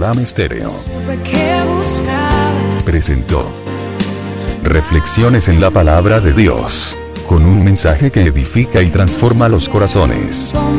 Radame Stereo presentó Reflexiones en la Palabra de Dios, con un mensaje que edifica y transforma los corazones.